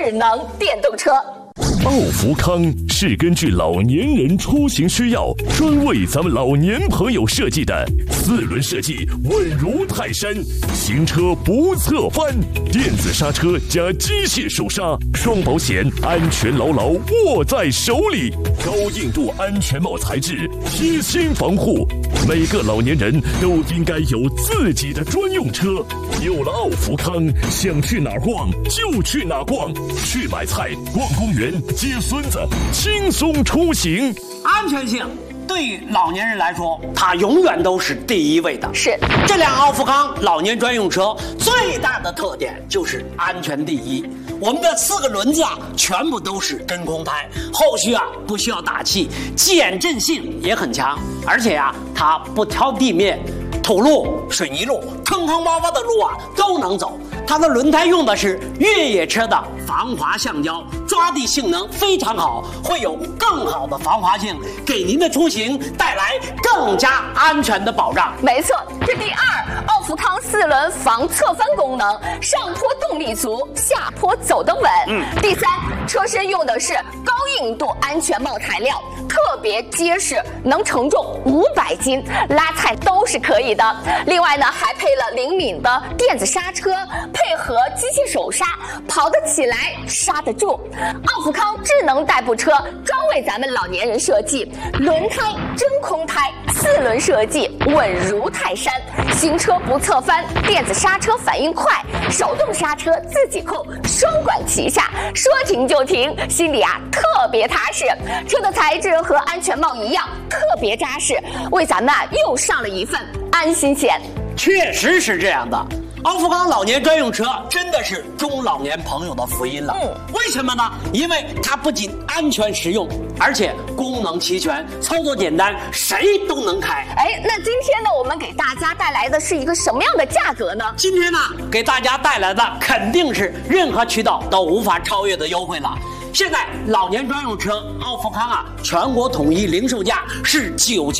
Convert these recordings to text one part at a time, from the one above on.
智能电动车。 奥福康是根据老年人出行需要，专为咱们老年朋友设计的4轮设计，稳如泰山，行车不侧翻，电子刹车加机械手刹，双保险，安全牢牢握在手里，高硬度安全帽材质，贴心防护。每个老年人都应该有自己的专用车。有了奥福康，想去哪儿逛就去哪儿逛，去买菜、逛公园、接孙子，轻松出行。 安全性对于老年人来说，它永远都是第一位的。 是， 这辆奥福康老年专用车最大的特点就是安全第一。我们的4个轮子全部都是真空胎，后续不需要打气，减震性也很强，而且它不挑地面。土路、水泥路、坑坑洼洼的路都能走。它的轮胎用的是越野车的防滑橡胶，抓地性能非常好，会有更好的防滑性，给您的出行带来更加安全的保障。 没错，这第2，奥福康4轮防侧翻功能，上坡动力足，下坡走得稳。第3，车身用的是高硬度安全帽材料，特别结实，能承重500斤，拉菜都是可以的。另外呢，还配了灵敏的电子刹车，配合机械手刹，跑得起来，刹得住。奥福康智能代步车专为咱们老年人设计，轮胎真空胎，4轮设计，稳如泰山，行车不侧翻，电子刹车反应快，手动刹车自己控，双管齐下，说停就停，心里特别踏实。车的材质和安全帽一样，特别扎实，为咱们又上了一份安心险。 确实是这样的，奥福康老年专用车真的是中老年朋友的福音了。为什么呢？因为它不仅安全实用，而且功能齐全，操作简单，谁都能开。 那今天呢，我们给大家带来的是一个什么样的价格呢？ 今天呢，给大家带来的肯定是任何渠道都无法超越的优惠了。现在老年专用车奥福康全国统一零售价是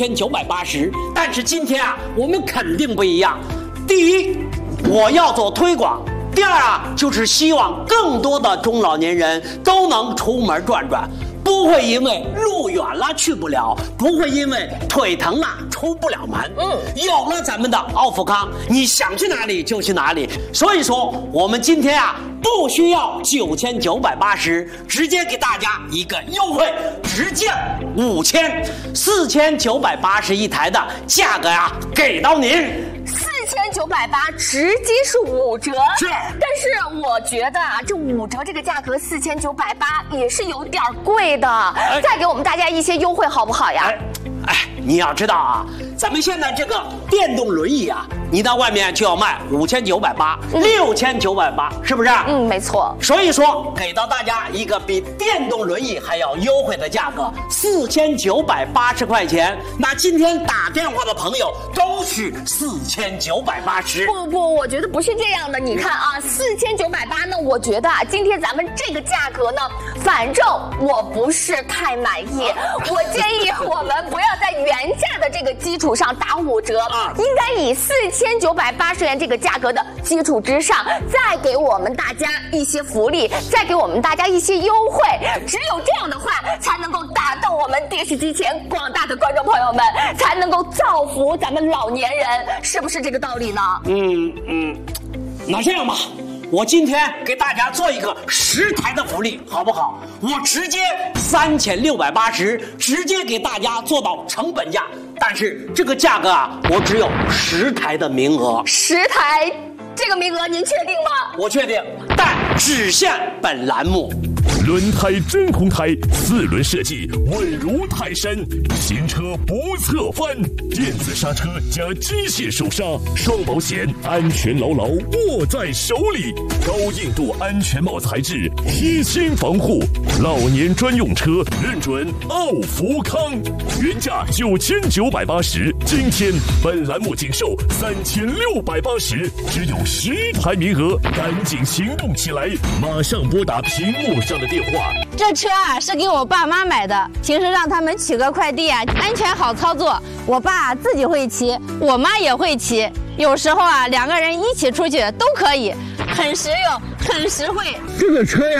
9980，但是今天我们肯定不一样。第一，我要做推广；第二就是希望更多的中老年人都能出门转转，不会因为路远了去不了，不会因为腿疼了出不了门。有了咱们的奥福康，你想去哪里就去哪里。所以说，我们今天不需要9980，直接给大家一个优惠，直降5000，4980一台的价格给到您。 4980直接是5折， 是。 但是我觉得这5折这个价格4980也是有点贵的，再给我们大家一些优惠好不好呀？ 你要知道咱们现在这个电动轮椅你到外面就要卖5980、6980，是不是？ 没错。 所以说，给到大家一个比电动轮椅还要优惠的价格，4980块钱。那今天打电话的朋友都是4980。 不，我觉得不是这样的。你看4980呢，我觉得今天咱们这个价格呢，反正我不是太满意。我建议我们不要在原价的这个基础上打5折，应该以4980元这个价格的基础之上，再给我们大家一些福利，再给我们大家一些优惠。只有这样的话，才能够打动我们电视机前广大的观众朋友们，才能够造福咱们老年人，是不是这个道理呢？ 那这样吧，我今天给大家做一个10台的福利，好不好？我直接3680，直接给大家做到成本价。但是这个价格我只有10台的名额。 10台这个名额您确定吗？ 我确定，但只限本栏目。 轮胎真空胎，4轮设计，稳如泰山，行车不侧翻，电子刹车加机械手刹，双保险，安全牢牢握在手里，高硬度安全帽材质，贴心防护，老年专用车认准奥福康，原价9980，今天本栏目仅售3680，只有10台名额，赶紧行动起来，马上拨打屏幕上的电话。 这车是给我爸妈买的，平时让他们取个快递安全好操作。我爸自己会骑，我妈也会骑，有时候2个人一起出去都可以，很实用，很实惠。 这个车